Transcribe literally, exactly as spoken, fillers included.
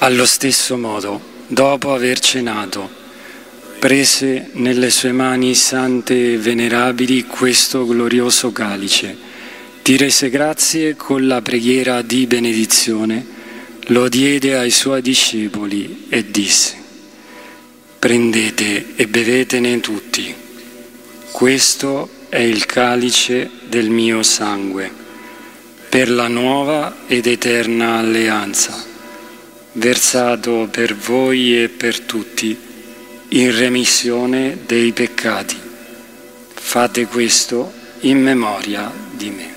Allo stesso modo, dopo aver cenato, prese nelle sue mani sante e venerabili questo glorioso calice, ti rese grazie con la preghiera di benedizione, lo diede ai suoi discepoli e disse: prendete e bevetene tutti, questo è il calice del mio sangue, per la nuova ed eterna alleanza, versato per voi e per tutti in remissione dei peccati. Fate questo in memoria di me.